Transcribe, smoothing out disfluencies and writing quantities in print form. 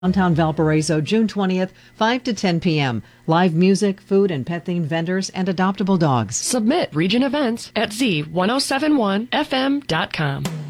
Downtown Valparaiso, June 20th, 5 to 10 p.m. Live music, food, and pet-themed vendors, and adoptable dogs. Submit region events at z1071fm.com.